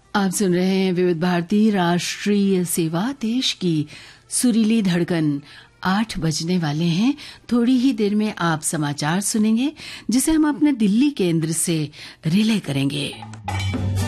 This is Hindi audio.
आप सुन रहे हैं विविध भारती राष्ट्रीय सेवा, देश की सुरीली धड़कन। 8 बजने वाले हैं। थोड़ी ही देर में आप समाचार सुनेंगे, जिसे हम अपने दिल्ली केंद्र से रिले करेंगे।